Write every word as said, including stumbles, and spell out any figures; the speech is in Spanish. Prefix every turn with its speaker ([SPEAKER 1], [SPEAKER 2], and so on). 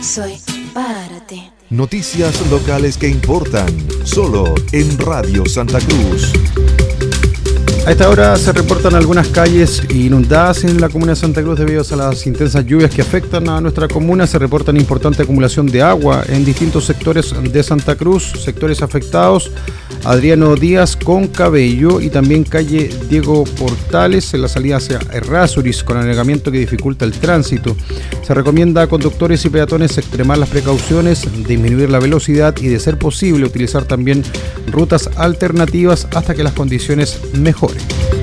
[SPEAKER 1] soy para ti.
[SPEAKER 2] Noticias locales que importan, solo en Radio Santa Cruz.
[SPEAKER 3] A esta hora se reportan algunas calles inundadas en la comuna de Santa Cruz debido a las intensas lluvias que afectan a nuestra comuna. Se reportan importante acumulación de agua en distintos sectores de Santa Cruz. Sectores afectados: Adriano Díaz con Cabello y también calle Diego Portales en la salida hacia Errázuriz, con anegamiento que dificulta el tránsito. Se recomienda a conductores y peatones extremar las precauciones, disminuir la velocidad y, de ser posible, utilizar también rutas alternativas hasta que las condiciones mejoren.